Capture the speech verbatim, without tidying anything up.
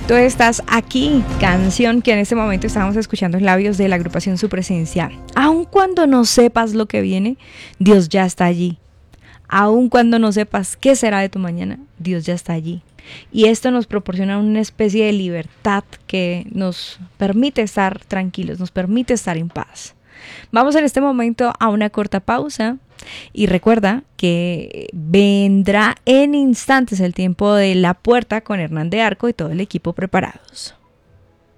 Tú estás aquí, canción que en este momento estamos escuchando en labios de la agrupación Su Presencia. Aun cuando no sepas lo que viene, Dios ya está allí. Aun cuando no sepas qué será de tu mañana, Dios ya está allí. Y esto nos proporciona una especie de libertad que nos permite estar tranquilos, nos permite estar en paz. Vamos en este momento a una corta pausa y recuerda que vendrá en instantes el tiempo de La Puerta con Hernán de Arco y todo el equipo preparados.